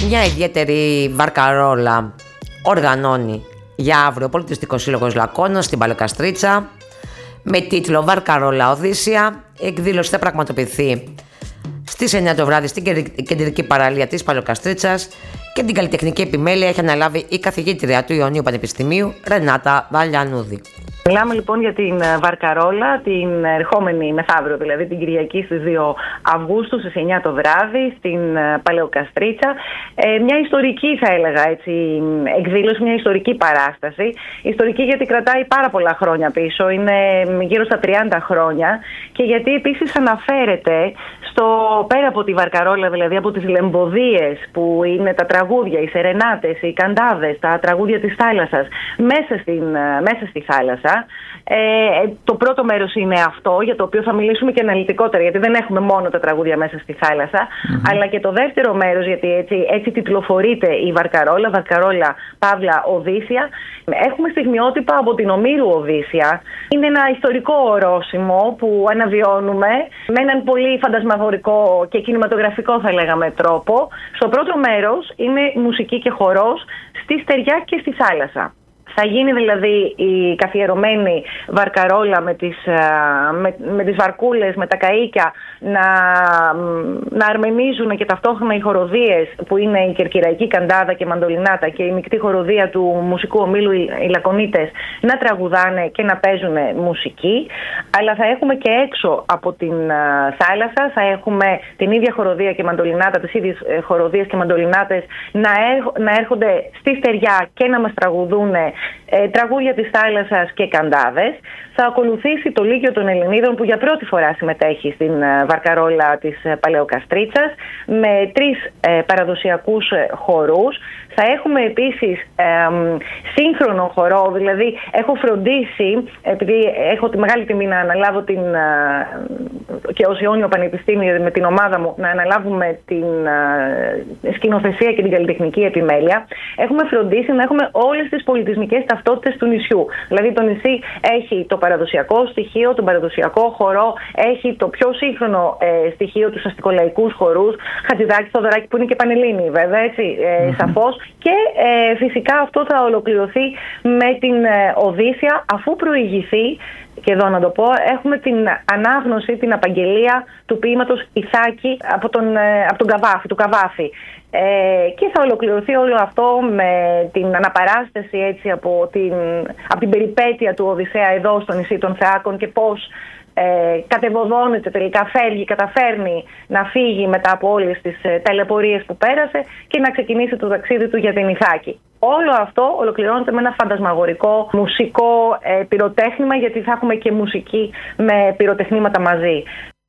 Μια ιδιαίτερη βαρκαρόλα οργανώνει για αύριο ο Πολιτιστικός Σύλλογος Λακώνας στην Παλαιοκαστρίτσα με τίτλο «Βαρκαρόλα Οδύσσια». Η εκδήλωση θα πραγματοποιηθεί στις 9 το βράδυ στην κεντρική παραλία της Παλαιοκαστρίτσας και την καλλιτεχνική επιμέλεια έχει αναλάβει η καθηγήτρια του Ιωνίου Πανεπιστημίου Ρενάτα Βαλιανούδη. Μιλάμε λοιπόν για την βαρκαρόλα, την ερχόμενη μεθαύριο, δηλαδή την Κυριακή στις 2 Αυγούστου στις 9 το βράδυ στην Παλαιοκαστρίτσα. Μια ιστορική, θα έλεγα έτσι, εκδήλωση, μια ιστορική παράσταση. Ιστορική γιατί κρατάει πάρα πολλά χρόνια πίσω, είναι γύρω στα 30 χρόνια και γιατί επίσης αναφέρεται πέρα από τη βαρκαρόλα, δηλαδή από τις λεμποδίες που είναι τα τραγούδια, οι σερενάτες, οι καντάδες, τα τραγούδια της θάλασσας μέσα στη θάλασσα. Το πρώτο μέρος είναι αυτό, για το οποίο θα μιλήσουμε και αναλυτικότερα, γιατί δεν έχουμε μόνο τα τραγούδια μέσα στη θάλασσα, αλλά και το δεύτερο μέρος, γιατί έτσι τιτλοφορείται η βαρκαρόλα, Παύλα Οδύσσια. Έχουμε στιγμιότυπα από την Ομήρου Οδύσσια. Είναι ένα ιστορικό ορόσημο που αναβιώνουμε με έναν πολύ φαντασμαγορικό και κινηματογραφικό, θα λέγαμε, τρόπο. Στο πρώτο μέρος είναι μουσική και χορός στη στεριά και στη θάλασσα. Θα γίνει δηλαδή η καθιερωμένη βαρκαρόλα με τις βαρκούλες, με τα καΐκια να αρμενίζουν και ταυτόχρονα οι χοροδίες που είναι η Κερκυραϊκή Καντάδα και Μαντολινάτα και η μεικτή χοροδία του μουσικού ομίλου οι Λακωνίτες να τραγουδάνε και να παίζουν μουσική. Αλλά θα έχουμε και έξω από την θάλασσα, θα έχουμε την ίδια χοροδία και Μαντολινάτα, τις ίδιες χοροδίες και Μαντολινάτες να έρχονται στη στεριά και να μας τραγουδούν τραγούδια της θάλασσας και καντάδες. Θα ακολουθήσει το Λύκειο των Ελληνίδων που για πρώτη φορά συμμετέχει στην βαρκαρόλα της Παλαιοκαστρίτσας με 3 παραδοσιακούς χορούς. Θα έχουμε επίσης σύγχρονο χορό, δηλαδή έχω φροντίσει, επειδή έχω τη μεγάλη τιμή να αναλάβω και ως Ιόνιο Πανεπιστήμιο με την ομάδα μου να αναλάβουμε την σκηνοθεσία και την καλλιτεχνική επιμέλεια, έχουμε φροντίσει να έχουμε όλες τις πολιτισμικές ταυτότητες του νησιού. Δηλαδή το νησί έχει το παραδοσιακό στοιχείο, τον παραδοσιακό χορό, έχει το πιο σύγχρονο στοιχείο, τους αστικολαϊκούς χορούς, Χατζηδάκη, Θοδωράκη που είναι και πανελλήνιοι βέβαια, έτσι, σαφώς. Και φυσικά αυτό θα ολοκληρωθεί με την Οδύσσια αφού προηγηθεί, και εδώ να το πω, έχουμε την ανάγνωση, την απαγγελία του ποίηματος Ιθάκη από τον Καβάφη, του Καβάφη. Και θα ολοκληρωθεί όλο αυτό με την αναπαράσταση έτσι, από την περιπέτεια του Οδυσσέα εδώ στο νησί των Θεάκων και πώς κατεβοδώνεται τελικά, καταφέρνει να φύγει μετά από όλες τις ταλαιπωρίες που πέρασε και να ξεκινήσει το ταξίδι του για την Ιθάκη. Όλο αυτό ολοκληρώνεται με ένα φαντασμαγορικό μουσικό πυροτέχνημα, γιατί θα έχουμε και μουσική με πυροτεχνήματα μαζί.